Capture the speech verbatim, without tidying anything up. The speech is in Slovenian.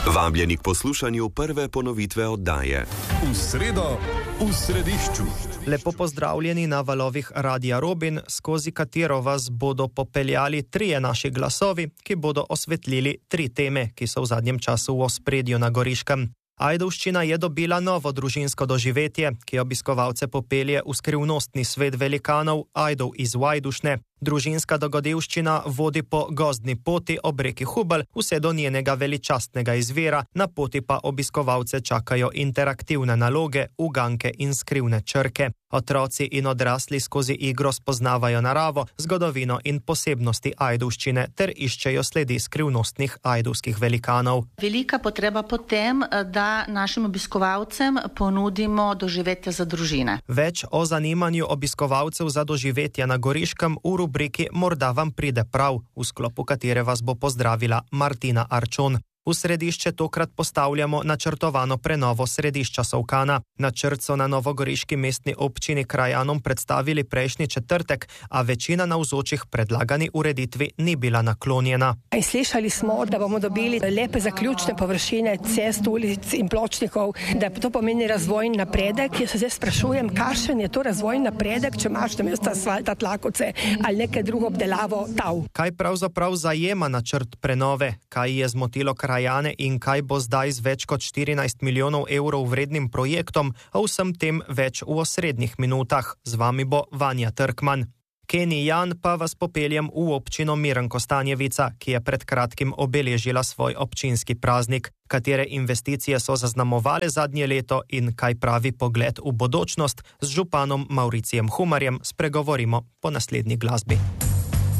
Vabljeni k poslušanju prve ponovitve oddaje. V sredo, v središču. Lepo pozdravljeni na valovih Radia Robin, skozi katero vas bodo popeljali trije naši glasovi, ki bodo osvetlili tri teme, ki so v zadnjem času v ospredju na Goriškem. Ajdovščina je dobila novo družinsko doživetje, ki obiskovalce popelje v skrivnostni svet velikanov Ajdov iz Vajdušne. Družinska dogodivščina vodi po gozdni poti ob reki Hubelj vse do njenega veličastnega izvira, na poti pa obiskovalce čakajo interaktivne naloge, uganke in skrivne črke. Otroci in odrasli skozi igro spoznavajo naravo, zgodovino in posebnosti ajdovščine ter iščejo sledi skrivnostnih ajdovskih velikanov. Velika potreba po tem, da našim obiskovalcem ponudimo doživetje za družine. Več o zanimanju obiskovalcev za doživetje na Goriškem v rubriki Morda vam pride prav, v sklopu katere vas bo pozdravila Martina Arčon. V središče tokrat postavljamo načrtovano prenovo središča Solkana. Načrt so na novogoriški mestni občini krajanom predstavili prejšnji četrtek, a večina navzočih predlagani ureditvi ni bila naklonjena. In slišali smo, da bomo dobili lepe zaključne površine cest, ulic in pločnikov, da to pomeni razvojni napredek. Jaz se zdaj sprašujem, kakšen je to razvojni napredek, če imaš namesto asfalta tlakovce ali neke drugo obdelavo tav. Kaj pravzaprav zajema načrt prenove? Kaj je zmotilo kraj in kaj bo zdaj z več kot štirinajst milijonov evrov vrednim projektom, a vsem tem več v osrednjih minutah. Z vami bo Vanja Trkman. Keni Jan pa vas popeljem v občino Miren Kostanjevica, ki je pred kratkim obeležila svoj občinski praznik. Katere investicije so zaznamovale zadnje leto in kaj pravi pogled v bodočnost, z županom Mauricijem Humarjem spregovorimo po naslednji glasbi.